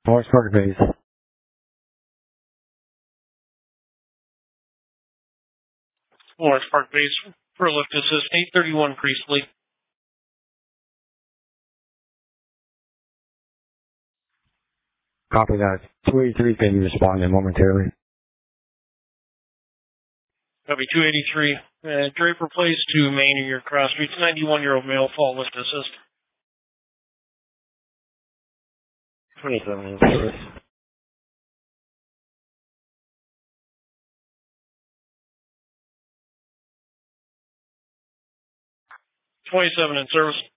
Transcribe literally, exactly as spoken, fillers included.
Morris Park base. Morris Park base for lift assist eight thirty-one Priestley. Copy that. two eighty-three can you respond in momentarily. Copy two eighty-three. Uh, Draper Place to Main or your cross streets, ninety-one-year-old male, fall lift assist. twenty-seven in service. twenty-seven in service.